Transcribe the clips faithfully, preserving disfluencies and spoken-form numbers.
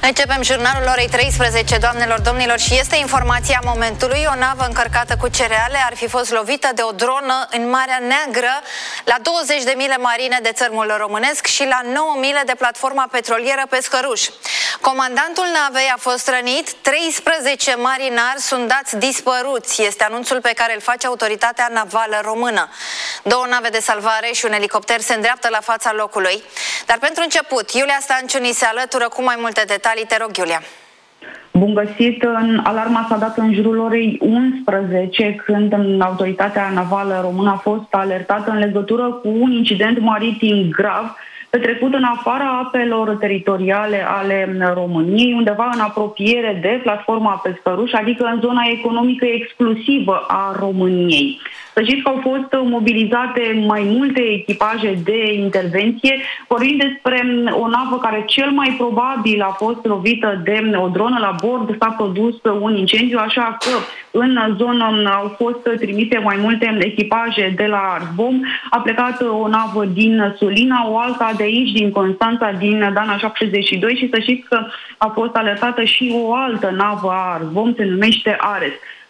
Începem jurnalul orei treisprezece, doamnelor, domnilor, și este informația momentului. O navă încărcată cu cereale ar fi fost lovită de o dronă în Marea Neagră, la douăzeci de mile marine de țărmul românesc și la nouă mile de platforma petrolieră Pescăruș. Comandantul navei a fost rănit, treisprezece marinari sunt dați dispăruți. Este anunțul pe care îl face autoritatea navală română. Două nave de salvare și un elicopter se îndreaptă la fața locului. Dar pentru început, Iulia Stanciu ni se alătură cu mai multe detalii. Te rog, Iulia. Bun găsit. Alarma s-a dat în jurul orei unsprezece, când autoritatea navală română a fost alertată în legătură cu un incident maritim grav petrecut în afara apelor teritoriale ale României, undeva în apropiere de platforma Pescăruș, adică în zona economică exclusivă a României. Să știți că au fost mobilizate mai multe echipaje de intervenție. Vorbim despre o navă care cel mai probabil a fost lovită de o dronă. La bord s-a produs un incendiu, așa că în zonă au fost trimise mai multe echipaje de la Arzbom. A plecat o navă din Sulina, o alta de aici, din Constanța, din Dana șaptezeci și doi, și să știți că a fost alertată și o altă navă a Arzbom, se numește Ares.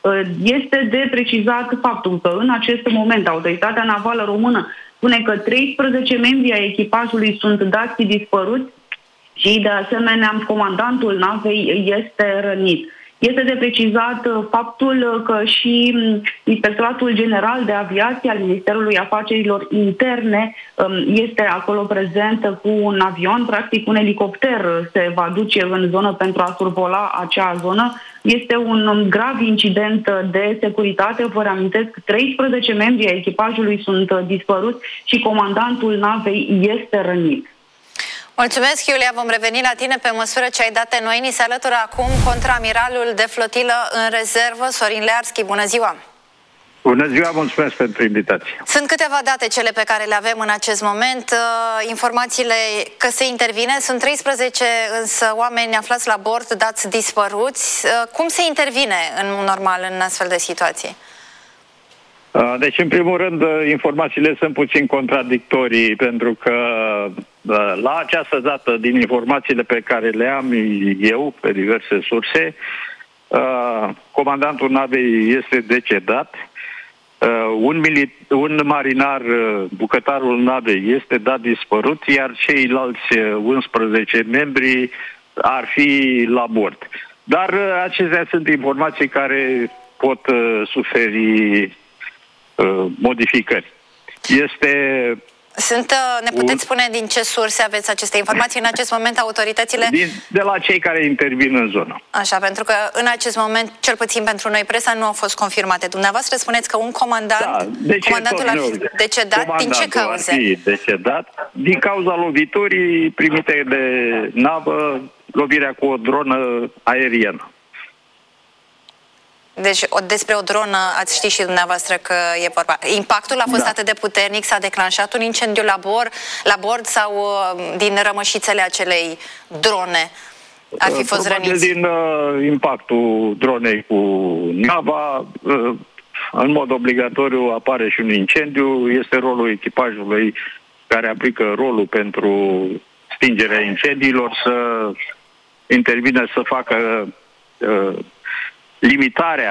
Este de precizat faptul că în acest moment autoritatea navală română spune că treisprezece membri ai echipajului sunt dați dispăruți și de asemenea comandantul navei este rănit. Este de precizat faptul că și Inspectoratul General de Aviație al Ministerului Afacerilor Interne este acolo prezent cu un avion, practic un elicopter se va duce în zonă pentru a survola acea zonă. Este un grav incident de securitate. Vă reamintesc, treisprezece membri ai echipajului sunt dispăruți și comandantul navei este rănit. Mulțumesc, Iulia. Vom reveni la tine pe măsură ce ai date noi. Ni se alătură acum contraamiralul de flotilă în rezervă, Sorin Learski. Bună ziua! Bună ziua, mulțumesc pentru invitație. Sunt câteva date cele pe care le avem în acest moment. Informațiile că se intervine. Sunt treisprezece însă oameni aflați la bord, dați dispăruți. Cum se intervine în normal în astfel de situații? Deci, în primul rând, informațiile sunt puțin contradictorii, pentru că la această dată, din informațiile pe care le am eu pe diverse surse, comandantul navei este decedat, un, milit- un marinar, bucătarul navei, este dat dispărut, iar ceilalți unsprezece membri ar fi la bord. Dar acestea sunt informații care pot suferi modificări. Este... Sunt, ne puteți spune din ce surse aveți aceste informații? În acest moment autoritățile... Din, de la cei care intervin în zonă. Așa, pentru că în acest moment, cel puțin pentru noi, presa, nu au fost confirmate. Dumneavoastră spuneți că un comandant, da, deci comandantul ar fi decedat. Din ce cauze? Ar fi decedat din cauza loviturii primite de navă, lovirea cu o dronă aeriană. Deci o, despre o dronă ați ști și dumneavoastră că e vorba. Impactul a fost da. atât de puternic, s-a declanșat un incendiu la bord, la bord sau din rămășițele acelei drone ar fi fost Probabil răniți? din uh, impactul dronei cu nava, uh, în mod obligatoriu apare și un incendiu. Este rolul echipajului care aplică rolul pentru stingerea incendiilor să intervină, să facă uh, limitarea